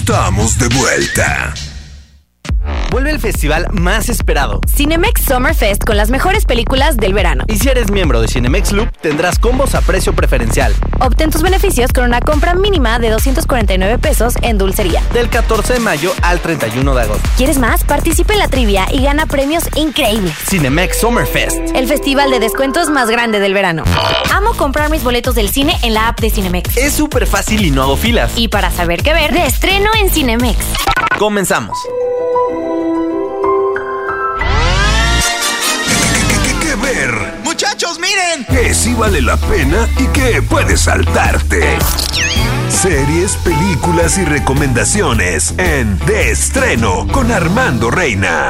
Estamos de vuelta. Vuelve el festival más esperado, Cinemex Summer Fest, con las mejores películas del verano. y si eres miembro de Cinemex Loop tendrás combos a precio preferencial. Obtén tus beneficios con una compra mínima de 249 pesos en dulcería. Del 14 de mayo al 31 de agosto. ¿Quieres más? Participa en la trivia y gana premios increíbles. Cinemex Summer Fest. El festival de descuentos más grande del verano. Amo comprar mis boletos del cine en la app de Cinemex. Es súper fácil y no hago filas. Y para saber qué ver, de estreno en Cinemex. Comenzamos. ¿Qué ver? ¡Muchachos, miren! Que sí vale la pena y que puedes saltarte. Series, películas y recomendaciones en De Estreno con Armando Reina.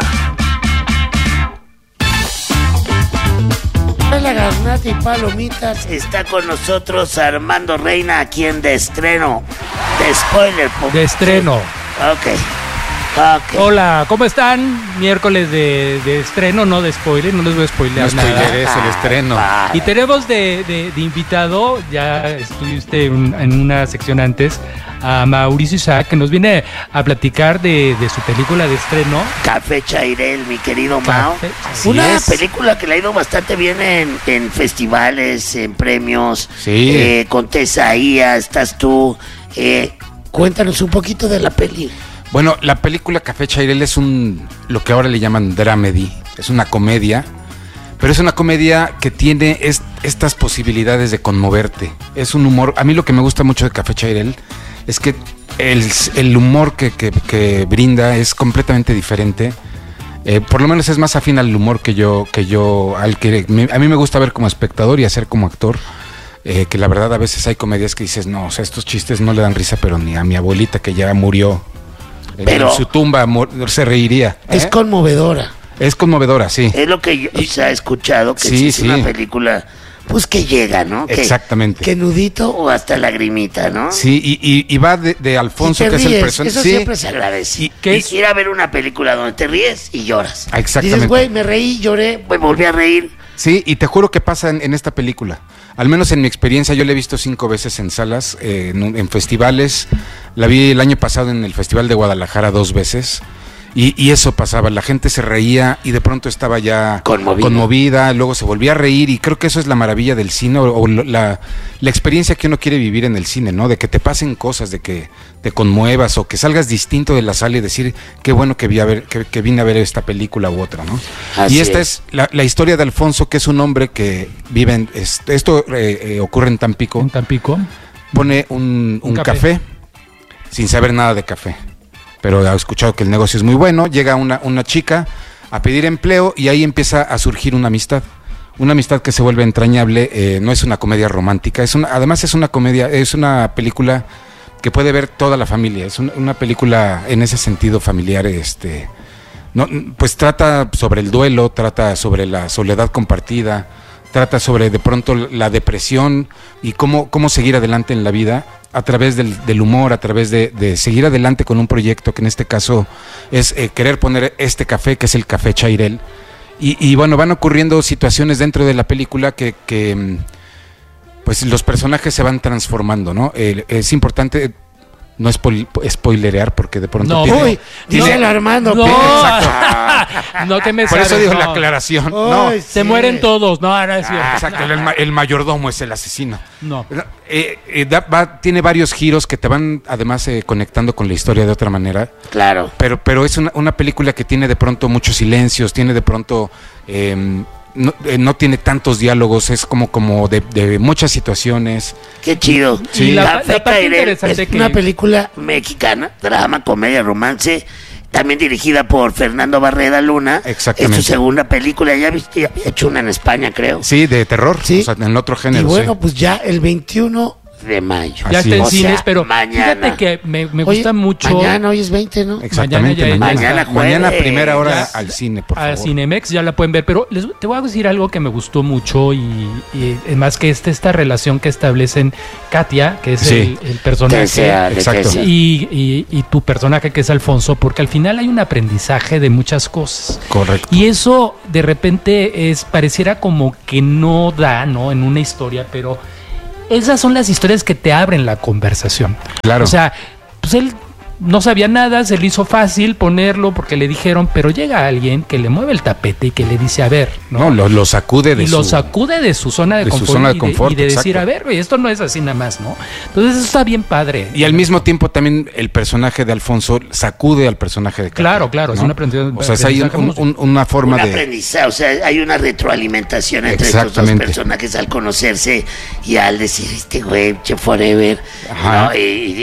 La garnata y palomitas. Está con nosotros Armando Reina aquí en De Estreno. De spoiler. De estreno. Ok. Hola, ¿cómo están? Miércoles de estreno, no de spoiler, no les voy a spoilear nada. spoileres el estreno. Y tenemos de invitado, ya estuviste en una sección antes, a Mauricio Isaac, que nos viene a platicar de su película de estreno. Café Chairel, mi querido Mao. Así Una es. película que le ha ido bastante bien en festivales, en premios. Sí. Con Tesaía, estás tú. Cuéntanos un poquito de la peli. Bueno, la película Café Chairel es lo que ahora le llaman dramedy. Es una comedia, pero es una comedia que tiene estas posibilidades de conmoverte. Es un humor. A mí lo que me gusta mucho de Café Chairel es que el humor que brinda es completamente diferente. Por lo menos es más afín al humor a mí me gusta ver como espectador y hacer como actor. Que la verdad a veces hay comedias que dices, no, o sea, estos chistes no le dan risa, pero ni a mi abuelita que ya murió Pero en su tumba se reiría. Es conmovedora. Es conmovedora, sí. Es lo que yo he escuchado, que Sí, es sí. una película, pues que llega, ¿no? Exactamente. Que nudito o hasta lagrimita, ¿no? Sí, y va de Alfonso, Y te que es el ríes, personaje. eso Sí. siempre se agradece. ¿Qué Ir a ver una película donde te ríes y lloras. Exactamente. Dices, güey, me reí, lloré, me volví a reír. Sí, y te juro que pasa en esta película. Al menos en mi experiencia, yo la he visto 5 veces en salas, en festivales. La vi el año pasado en el Festival de Guadalajara 2 veces. Y eso pasaba, la gente se reía y de pronto estaba ya conmovida, luego se volvía a reír, y creo que eso es la maravilla del cine, o la experiencia que uno quiere vivir en el cine, ¿no? De que te pasen cosas, de que te conmuevas o que salgas distinto de la sala y decir, qué bueno que vine a ver esta película u otra, ¿no? Así y esta es la historia de Alfonso, que es un hombre que vive en, esto ocurre en Tampico. En Tampico. Pone un café sin saber nada de café, pero ha escuchado que el negocio es muy bueno. Llega una chica a pedir empleo y ahí empieza a surgir una amistad que se vuelve entrañable. No es una comedia romántica, además es una comedia, es una película que puede ver toda la familia. Es una película en ese sentido familiar. No, pues trata sobre el duelo, trata sobre la soledad compartida, trata sobre de pronto la depresión y cómo seguir adelante en la vida a través del humor, a través de seguir adelante con un proyecto que en este caso es querer poner este café, que es el Café Chairel. Y bueno, van ocurriendo situaciones dentro de la película que pues los personajes se van transformando, ¿no? Es importante no spoilerear, porque de pronto No, Uy, dice el Armando. No, Exacto. no te me Por eso sabes, digo no. la aclaración. Uy, No, sí. Se mueren todos, no, no es cierto. exacto, el mayordomo es el asesino. No. Tiene varios giros que te van además conectando con la historia de otra manera. Claro. Pero es una película que tiene de pronto muchos silencios, tiene de pronto no tiene tantos diálogos, es como de muchas situaciones. Qué chido. Sí. Y la Café parte Chairel interesante es que- una película mexicana, drama, comedia, romance, también dirigida por Fernando Barreda Luna. Exactamente. Es su segunda película, ya había hecho una en España, creo. Sí, de terror, Sí. o sea, en otro Y género. bueno, sí. pues ya el 21 de mayo. Ya Así está en es. cines, O sea, pero mañana. fíjate que me Oye, gusta mucho Mañana, hoy es 20, ¿no? Exactamente, Mañana ya- Mañana jueves. mañana primera hora Ya. al cine, por a favor. Cinemex, ya la pueden ver, pero te voy a decir algo que me gustó mucho y más que esta relación que establecen Katia, que es Sí. el personaje, Exacto. y tu personaje que es Alfonso, porque al final hay un aprendizaje de muchas cosas. Correcto. Y eso de repente pareciera como que no da, ¿no? En una historia, pero esas son las historias que te abren la conversación. Claro. O sea, pues él no sabía nada, se le hizo fácil ponerlo porque le dijeron, pero llega alguien que le mueve el tapete y que le dice, a ver, no, lo sacude de lo sacude de su zona de confort y de decir, a ver, güey, esto no es así nada más, ¿no? Entonces eso está bien padre. Y al mismo tiempo también el personaje de Alfonso sacude al personaje de Capi. Claro, ¿no? es un aprendizaje. O sea, hay una forma de aprendizaje, o sea, hay una retroalimentación entre estos dos personajes al conocerse y al decir, güey, forever, ¿no?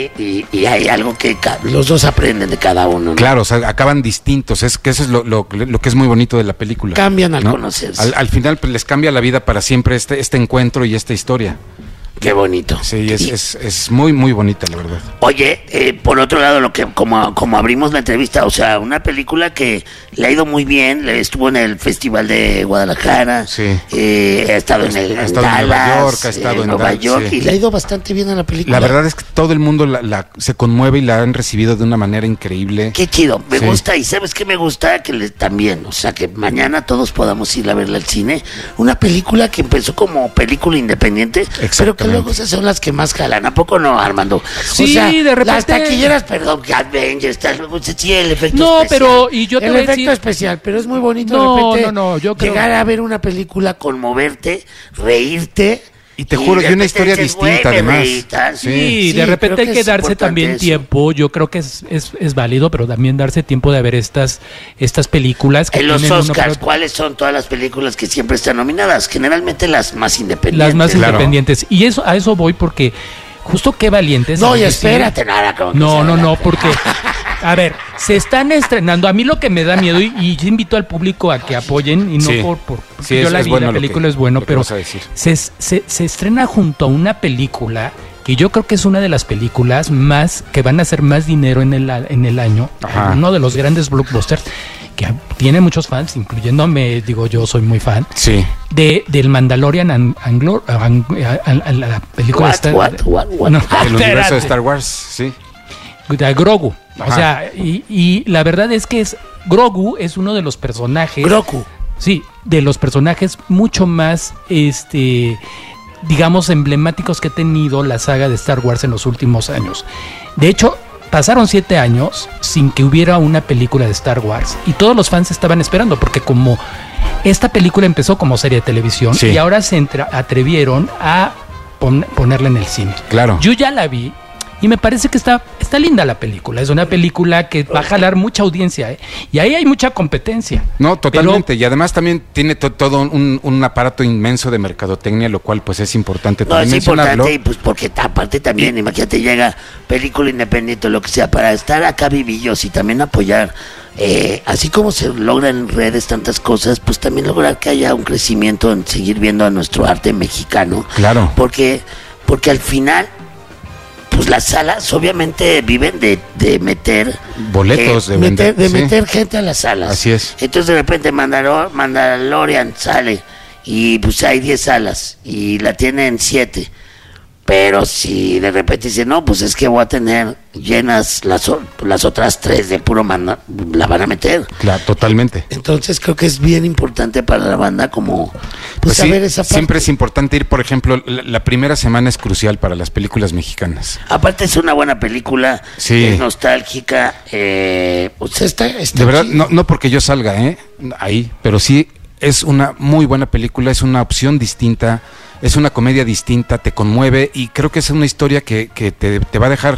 Y hay algo que los dos aprenden de cada uno, ¿no? Claro, o sea, acaban distintos, es que eso es lo que es muy bonito de la película. Cambian al conocerse. Al final pues, les cambia la vida para siempre este encuentro y esta historia. Qué bonito. Sí, es muy, muy bonita, la verdad. Oye, por otro lado, lo que como abrimos la entrevista, o sea, una película que le ha ido muy bien, estuvo en el Festival de Guadalajara, sí. Ha estado en Dallas, Nueva York, ha estado en Nueva York, sí. Y le ha ido bastante bien a la película. La verdad es que todo el mundo se conmueve y la han recibido de una manera increíble. Qué chido, me gusta, y ¿sabes qué me gusta? Que también, o sea, que mañana todos podamos ir a verla al cine. Una película que empezó como película independiente, pero que luego esas son las que más jalan. ¿A poco no, Armando? Sí, o sea, de repente. Las taquilleras, perdón, que Avengers, sí, el efecto no, especial. pero, y yo te el voy a efecto decir, especial, pero es muy bonito de repente yo creo, llegar a ver una película, conmoverte, reírte. Y te juro, y una historia distinta, además. Sí, de repente hay que darse también tiempo. Yo creo que es válido, pero también darse tiempo de ver estas películas. En los Oscars, ¿cuáles son todas las películas que siempre están nominadas? Generalmente las más independientes. Las más independientes. Y a eso voy porque justo qué valientes. No, y espérate, nada. No, porque... A ver, se están estrenando. A mí lo que me da miedo, y invito al público a que apoyen, y no porque yo la vi, la película es bueno, pero se estrena junto a una película que yo creo que es una de las películas más que van a hacer más dinero en el año. Ajá. Uno de los grandes blockbusters que tiene muchos fans, incluyéndome, digo, yo soy muy fan. Sí. Del Mandalorian la película el universo de Star Wars, sí. De Grogu. Ajá. O sea, y la verdad es que Grogu es uno de los personajes. Grogu. Sí, de los personajes mucho más, digamos, emblemáticos que ha tenido la saga de Star Wars en los últimos años. De hecho, pasaron 7 años sin que hubiera una película de Star Wars y todos los fans estaban esperando, porque como esta película empezó como serie de televisión, y ahora se atrevieron a ponerla en el cine. Claro. Yo ya la vi. Y me parece que está linda la película. Es una película que va a jalar mucha audiencia, ¿eh? Y ahí hay mucha competencia. No, totalmente. Y además también tiene todo un aparato inmenso de mercadotecnia, lo cual pues es importante. No, es importante, y pues porque aparte también, imagínate, llega película independiente o lo que sea, para estar acá vivillos y también apoyar. Así como se logran en redes tantas cosas, pues también lograr que haya un crecimiento en seguir viendo a nuestro arte mexicano. Claro. Porque al final... pues las salas obviamente viven de meter boletos, de meter gente a las salas. Así es. Entonces de repente Mandalorian sale y pues hay 10 salas y la tienen 7. Pero si de repente dice, no, pues es que voy a tener llenas las otras 3 de puro manda, la van a meter. Claro, totalmente. Entonces creo que es bien importante para la banda como pues saber esa parte. Siempre es importante ir, por ejemplo, la primera semana es crucial para las películas mexicanas. Aparte es una buena película, es nostálgica, pues está de verdad, no porque yo salga ahí, pero sí es una muy buena película, es una opción distinta. Es una comedia distinta, te conmueve y creo que es una historia que te va a dejar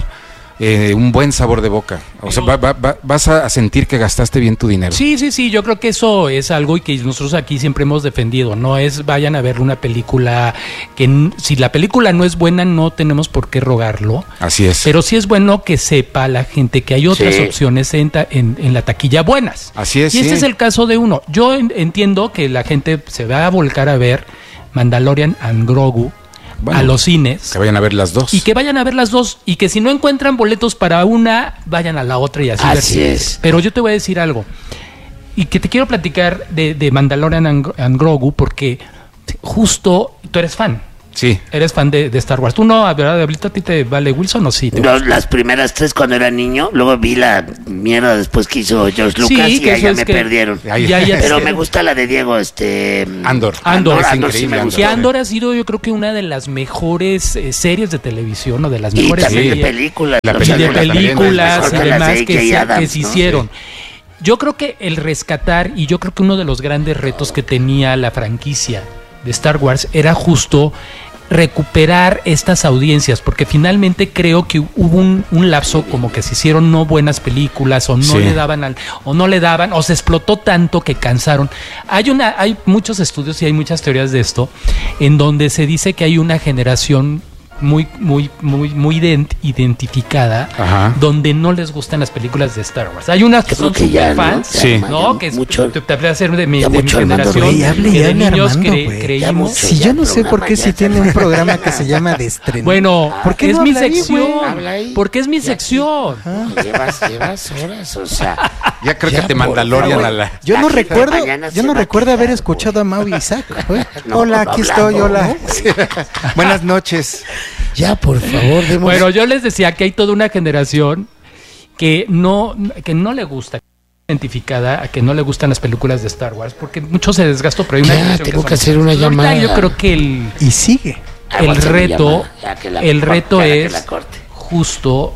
un buen sabor de boca. O sea, vas a sentir que gastaste bien tu dinero. Sí, yo creo que eso es algo y que nosotros aquí siempre hemos defendido. No es vayan a ver una película que si la película no es buena no tenemos por qué rogarlo. Así es. Pero sí es bueno que sepa la gente que hay otras opciones en la taquilla buenas. Así es. Y este es el caso de uno. Yo entiendo que la gente se va a volcar a ver Mandalorian and Grogu a los cines. Que vayan a ver las dos. Y que vayan a ver las dos. Y que si no encuentran boletos para una, vayan a la otra y así es. Pero yo te voy a decir algo. Y que te quiero platicar de Mandalorian and Grogu porque justo tú eres fan. Sí. ¿Eres fan de Star Wars? ¿Tú no? ¿Verdad? ¿A ti te vale Wilson o sí? No, las primeras 3 cuando era niño, luego vi la mierda después que hizo George Lucas y allá me perdieron. Pero me gusta la de Diego, Andor es increíble. Sí me gusta. Que Andor ha sido, yo creo que una de las mejores series de televisión, o de las mejores series. De películas. Y de películas y demás que se hicieron. Yo creo que el rescatar, y yo creo que uno de los grandes retos que tenía la franquicia de Star Wars era justo recuperar estas audiencias, porque finalmente creo que hubo un lapso como que se hicieron no buenas películas o no le daban o se explotó tanto que cansaron. Hay muchos estudios y hay muchas teorías de esto en donde se dice que hay una generación muy identificada, donde no les gustan las películas de Star Wars. Hay unas que son super fans, ¿no? Que te voy a hacer de mi generación, de niños creímos. Si yo no sé por qué si tiene un programa que se llama De Estreno. Bueno, porque es mi sección. Porque es mi sección. Llevas horas, o sea. Ya creo que te Mandalorian a la. Yo no recuerdo haber escuchado a Mau y Isaac. Hola, aquí estoy, hola. Buenas noches. Ya, por favor, Bueno, yo les decía que hay toda una generación que no le gusta, identificada, a que no le gustan las películas de Star Wars, porque mucho se desgastó, pero hay una generación tengo que hacer una llamada. Yo creo que y sigue. El reto es justo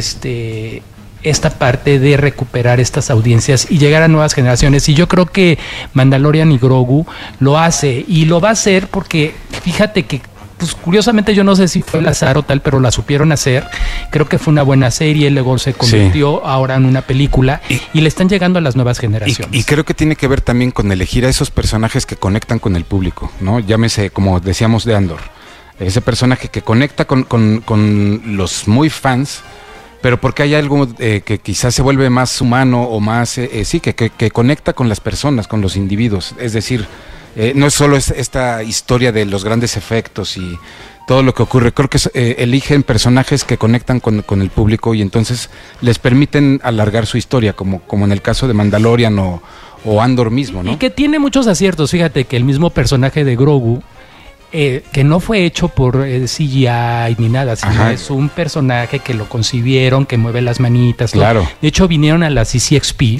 esta parte de recuperar estas audiencias y llegar a nuevas generaciones, y yo creo que Mandalorian y Grogu lo hace, y lo va a hacer porque fíjate que pues curiosamente yo no sé si fue el azar o tal, pero la supieron hacer. Creo que fue una buena serie, luego se convirtió ahora en una película y le están llegando a las nuevas generaciones. Y creo que tiene que ver también con elegir a esos personajes que conectan con el público, ¿no? Llámese, como decíamos de Andor, ese personaje que conecta con los muy fans, pero porque hay algo que quizás se vuelve más humano o más, que conecta con las personas, con los individuos, es decir, no es solo esta historia de los grandes efectos y todo lo que ocurre. Creo que eligen personajes que conectan con el público y entonces les permiten alargar su historia, como en el caso de Mandalorian o Andor mismo, ¿no? Y que tiene muchos aciertos. Fíjate que el mismo personaje de Grogu, que no fue hecho por CGI ni nada, sino es un personaje que lo concibieron, que mueve las manitas. Claro. Todo. De hecho, vinieron a la CCXP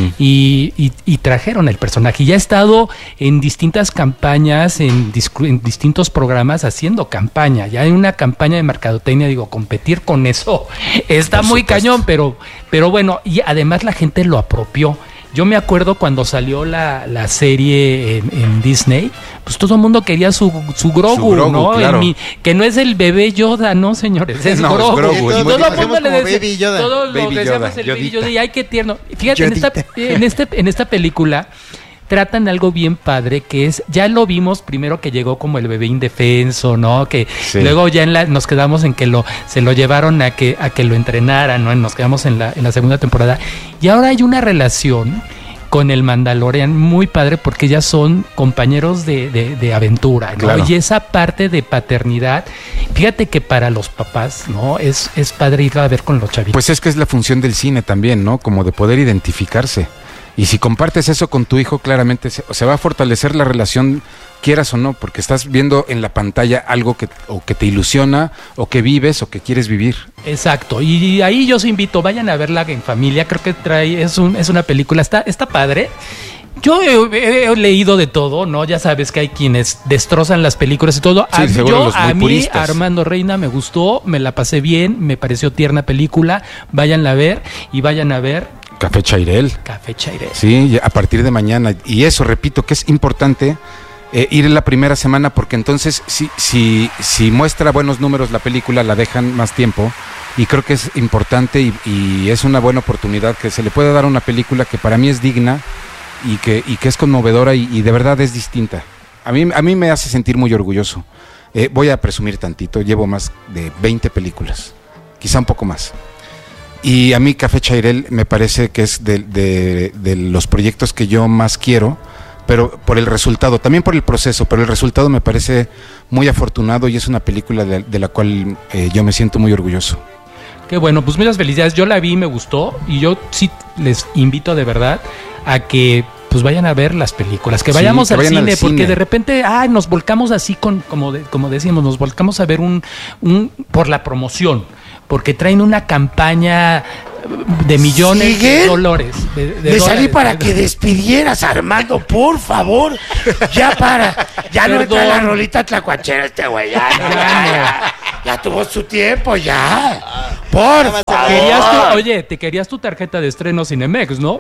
y trajeron el personaje. Y ya ha estado en distintas campañas, en distintos programas haciendo campaña. Ya hay una campaña de mercadotecnia, competir con eso está por muy supuesto. Cañón, pero bueno, y además la gente lo apropió. Yo me acuerdo cuando salió la serie en Disney, pues todo el mundo quería su Grogu, ¿no? Claro. Que no es el bebé Yoda, ¿no, señores? Es Grogu. Todo el mundo le decía, todos lo decíamos el Baby Yoda. Y ay, qué tierno. Fíjate, en esta película tratan algo bien padre, que es, ya lo vimos primero que llegó como el bebé indefenso, ¿no? Que luego ya nos quedamos en que se lo llevaron a que lo entrenaran, ¿no? Nos quedamos en la segunda temporada. Y ahora hay una relación con el Mandalorian muy padre porque ya son compañeros de aventura, ¿no? Claro. Y esa parte de paternidad, fíjate que para los papás, ¿no? Es padre ir a ver con los chavitos. Pues es que es la función del cine también, ¿no? Como de poder identificarse. Y si compartes eso con tu hijo, claramente se va a fortalecer la relación, quieras o no, porque estás viendo en la pantalla algo que te ilusiona, o que vives, o que quieres vivir. Exacto, y ahí yo os invito, vayan a verla en familia, creo que es una película, está padre. Yo he leído de todo, ¿no? Ya sabes que hay quienes destrozan las películas y todo. Sí, a mí, Armando Reina, me gustó, me la pasé bien, me pareció tierna película. Váyanla a ver y vayan a ver Café Chairel. Sí, a partir de mañana. Y eso, repito, que es importante ir en la primera semana, porque entonces si muestra buenos números la película, la dejan más tiempo. Y creo que es importante y es una buena oportunidad que se le pueda dar a una película que para mí es digna y que es conmovedora y de verdad es distinta. A mí me hace sentir muy orgulloso. Voy a presumir tantito, llevo más de 20 películas, quizá un poco más. Y a mí Café Chairel me parece que es de los proyectos que yo más quiero, pero por el resultado, también por el proceso, pero el resultado me parece muy afortunado y es una película de la cual yo me siento muy orgulloso. Qué bueno, pues muchas felicidades. Yo la vi, me gustó y yo sí les invito de verdad a que pues vayan a ver las películas, que vayamos al cine, porque de repente nos volcamos así como decíamos, nos volcamos a ver un por la promoción, porque traen una campaña de millones de dólares. Me salí para que despidieras, Armando, por favor. Ya no entra la rolita tlacuachera este güey. Ya tuvo su tiempo, ya. Por favor. Te querías tu tarjeta de estreno Cinemex, ¿no?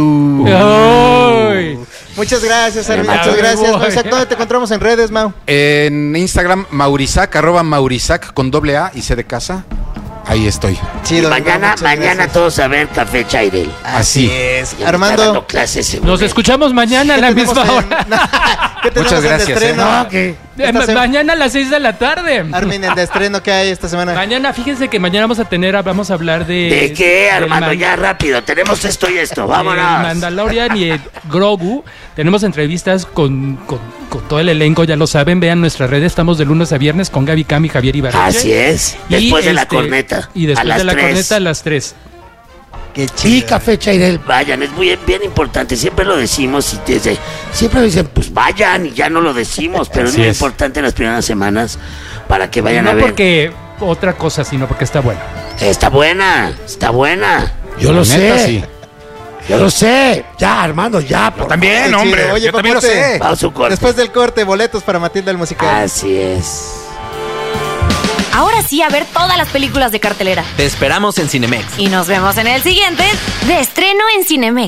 Muchas gracias, Armando. Muchas gracias. Maurizac, ¿dónde te encontramos en redes, Mau? En Instagram, Maurizac, @Maurizac con A y C de casa. Ahí estoy. Chido, mañana todos a ver Café Chairel. Así es. Armando, nos escuchamos mañana a la misma hora. Muchas gracias. Mañana a las 6 de la tarde. Armin, el de estreno que hay esta semana. Mañana, fíjense que mañana vamos a hablar de... ¿De qué, Armando? Ya rápido, tenemos esto y esto, vámonos. Mandalorian y Grogu. Tenemos entrevistas con todo el elenco, ya lo saben, vean nuestras redes, estamos de lunes a viernes con Gaby Cam y Javier Ibarreche. Así es, después de la corneta. Y después de la corneta a las 3. Qué chido. Y Café Chairel, vayan, es bien importante, siempre lo decimos y siempre dicen, pues vayan y ya no lo decimos, pero es muy importante las primeras semanas para que vayan a ver. No porque otra cosa, sino porque está buena. Está buena. Yo lo sé. Sí. Yo lo sé. Ya, Armando, ya. Yo también, hombre. Oye, yo también lo sé. Vamos a su corte. Después del corte, boletos para Matilda el musical. Así es. Ahora sí, a ver todas las películas de cartelera. Te esperamos en Cinemex. Y nos vemos en el siguiente de estreno en Cinemex.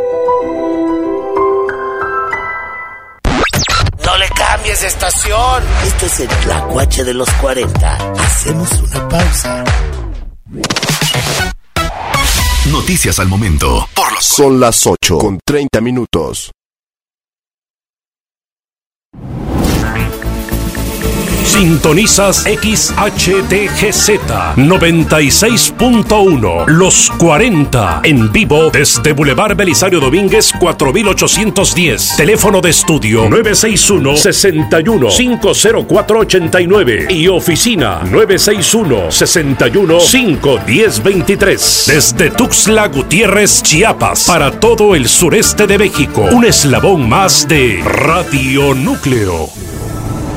No le cambies de estación. Esto es el Tlacuache de los 40. Hacemos una pausa. Noticias al momento. Son las 8:30. Sintonizas XHTGZ 96.1 Los 40 en vivo desde Boulevard Belisario Domínguez 4810. Teléfono de estudio 961-61-50489 y oficina 961-61-51023. Desde Tuxtla Gutiérrez, Chiapas, para todo el sureste de México. Un eslabón más de Radio Núcleo.